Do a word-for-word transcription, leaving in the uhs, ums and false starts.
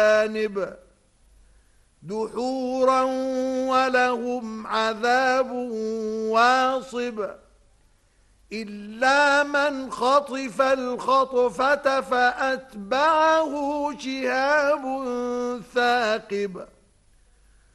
جانب دحورا ولهم عذاب واصب إلا من خطف الخطفة فأتبعه شهاب ثاقب